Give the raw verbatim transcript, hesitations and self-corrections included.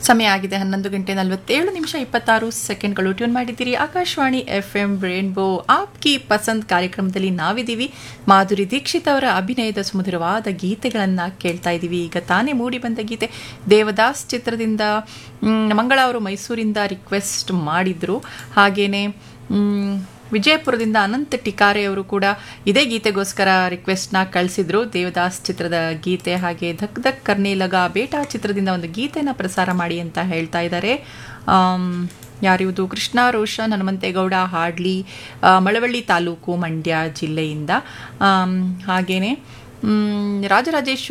ಸಮಯ ಆಗಿದೆ ಹನ್ನೊಂದು ಗಂಟೆ ನಲವತ್ತೇಳು ನಿಮಿಷ ಇಪ್ಪತ್ತಾರು ಸೆಕೆಂಡ್ಗಳು. ಟ್ಯೂನ್ ಮಾಡಿದ್ದೀರಿ Akashvani F M rainbow Aapki ಪಸಂದ್ ಕಾರ್ಯಕ್ರಮದಲ್ಲಿ ನಾವಿದ್ದೀವಿ. ಮಾಧುರಿ ದೀಕ್ಷಿತ್ ಅವರ ಅಭಿನಯದ ಸುಮಧುರವಾದ ಗೀತೆಗಳನ್ನು ಕೇಳ್ತಾ ಇದ್ದೀವಿ. ಈಗ ತಾನೇ ಮೂಡಿ ಬಂದ ಗೀತೆ ದೇವದಾಸ್ ಚಿತ್ರದಿಂದ. ಮಂಗಳ ಅವರು ಮೈಸೂರಿಂದ ರಿಕ್ವೆಸ್ಟ್ ಮಾಡಿದ್ರು. ಹಾಗೇನೆ ವಿಜಯಪುರದಿಂದ ಅನಂತ ಟಿಕಾರೆ ಅವರು ಕೂಡ ಇದೇ ಗೀತೆಗೋಸ್ಕರ ರಿಕ್ವೆಸ್ಟ್ನ ಕಳಿಸಿದ್ರು. ದೇವದಾಸ್ ಚಿತ್ರದ ಗೀತೆ. ಹಾಗೆ ಧಕ್ ಧಕ್ ಕರ್ನೆ ಲಗಾ ಬೇಟಾ ಚಿತ್ರದಿಂದ ಒಂದು ಗೀತೆನ ಪ್ರಸಾರ ಮಾಡಿ ಅಂತ ಹೇಳ್ತಾ ಇದ್ದಾರೆ. ಯಾರಿವುದು? ಕೃಷ್ಣ ರೋಷನ್ ಹನುಮಂತೇಗೌಡ ಹಾಡ್ಲಿ, ಮಳವಳ್ಳಿ ತಾಲೂಕು, ಮಂಡ್ಯ ಜಿಲ್ಲೆಯಿಂದ. ಹಾಗೇನೆ ರಾಜರಾಜೇಶ್ವರಿ